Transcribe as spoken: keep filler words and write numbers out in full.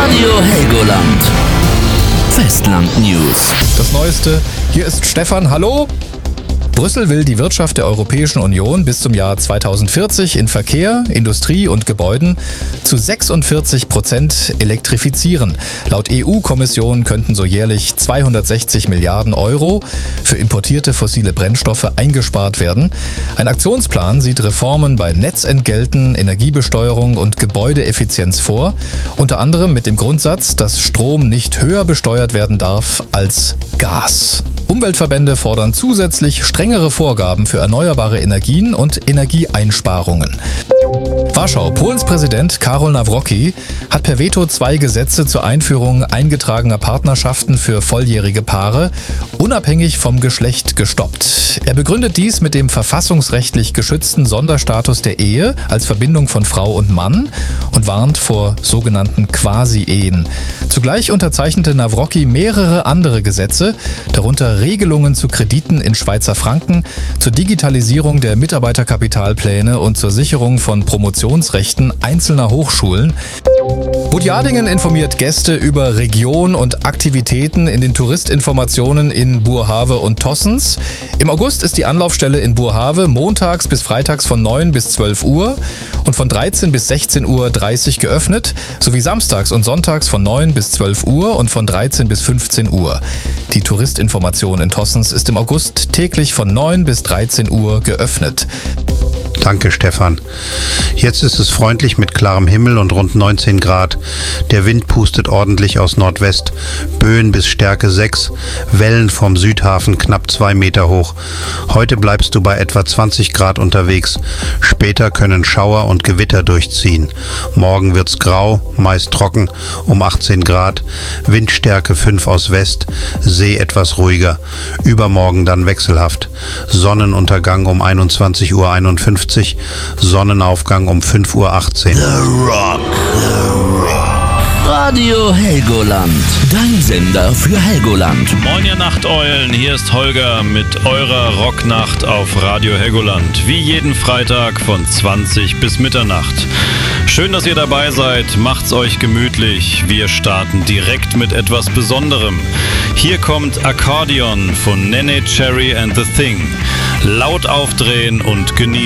Radio Helgoland. Festland News. Das Neueste, hier ist Stefan, hallo. Brüssel will die Wirtschaft der Europäischen Union bis zum Jahr zweitausendvierzig in Verkehr, Industrie und Gebäuden zu sechsundvierzig Prozent elektrifizieren. Laut E U-Kommission könnten so jährlich zweihundertsechzig Milliarden Euro für importierte fossile Brennstoffe eingespart werden. Ein Aktionsplan sieht Reformen bei Netzentgelten, Energiebesteuerung und Gebäudeeffizienz vor, unter anderem mit dem Grundsatz, dass Strom nicht höher besteuert werden darf als Gas. Umweltverbände fordern zusätzlich strengere Vorgaben für erneuerbare Energien und Energieeinsparungen. Warschau. Polens Präsident Karol Nawrocki hat per Veto zwei Gesetze zur Einführung eingetragener Partnerschaften für volljährige Paare unabhängig vom Geschlecht gestoppt. Er begründet dies mit dem verfassungsrechtlich geschützten Sonderstatus der Ehe als Verbindung von Frau und Mann und warnt vor sogenannten Quasi-Ehen. Zugleich unterzeichnete Nawrocki mehrere andere Gesetze, darunter Regelungen zu Krediten in Schweizer Franken, zur Digitalisierung der Mitarbeiterkapitalpläne und zur Sicherung von Promotionsrechten einzelner Hochschulen. Budjadingen informiert Gäste über Region und Aktivitäten in den Touristinformationen in Boerhaave und Tossens. Im August ist die Anlaufstelle in Boerhaave montags bis freitags von neun bis zwölf Uhr und von dreizehn bis sechzehn Uhr dreißig geöffnet, sowie samstags und sonntags von neun bis zwölf Uhr und von dreizehn bis fünfzehn Uhr. Die Touristinformation in Tossens ist im August täglich von neun bis dreizehn Uhr geöffnet. Danke, Stefan. Jetzt ist es freundlich mit klarem Himmel und rund neunzehn Grad. Der Wind pustet ordentlich aus Nordwest. Böen bis Stärke sechs. Wellen vom Südhafen knapp zwei Meter hoch. Heute bleibst du bei etwa zwanzig Grad unterwegs. Später können Schauer und Gewitter durchziehen. Morgen wird's grau, meist trocken, um achtzehn Grad. Windstärke fünf aus West. See etwas ruhiger. Übermorgen dann wechselhaft. Sonnenuntergang um einundzwanzig Uhr einundfünfzig. Sonnenaufgang um fünf Uhr achtzehn. The Rock. The Rock. Radio Helgoland. Dein Sender für Helgoland. Moin ihr Nachteulen, hier ist Holger mit eurer Rocknacht auf Radio Helgoland. Wie jeden Freitag von zwanzig bis Mitternacht. Schön, dass ihr dabei seid. Macht's euch gemütlich. Wir starten direkt mit etwas Besonderem. Hier kommt Akkordeon von Nene Cherry and the Thing. Laut aufdrehen und genießen.